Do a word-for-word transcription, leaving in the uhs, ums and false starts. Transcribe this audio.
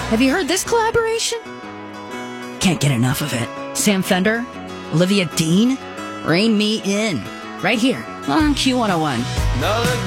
Have you heard this collaboration? Can't get enough of it. Sam Fender, Olivia Dean, Rein Me In. Right here on Q one oh one. Another